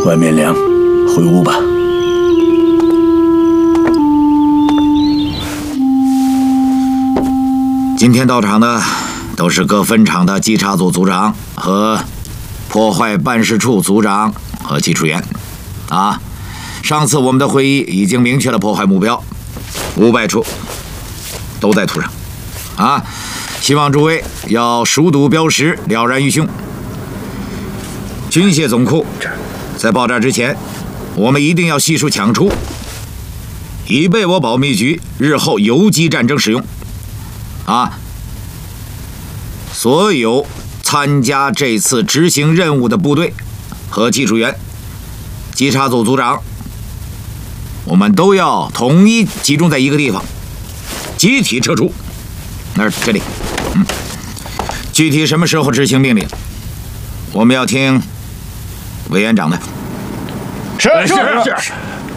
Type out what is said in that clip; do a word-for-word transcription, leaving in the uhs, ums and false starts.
外面凉，回屋吧。 今天到场的都是各分厂的稽查组组长和破坏办事处组长和技术员。啊，上次我们的会议已经明确了破坏目标，五百处都在图上。啊，希望诸位要熟读标识，了然于胸。军械总库在爆炸之前，我们一定要悉数抢出，以备我保密局日后游击战争使用。啊，所有参加这次执行任务的部队和技术员、稽查组组长，我们都要统一集中在一个地方，集体撤出。那儿这里，嗯，具体什么时候执行命令，我们要听委员长的。 是是是。